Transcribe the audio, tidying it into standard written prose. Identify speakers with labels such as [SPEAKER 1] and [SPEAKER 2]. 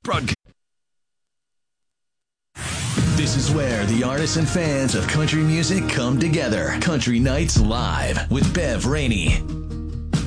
[SPEAKER 1] Broadcast. This is where the artists and fans of country music come together. Country Nights Live with Bev Rainey.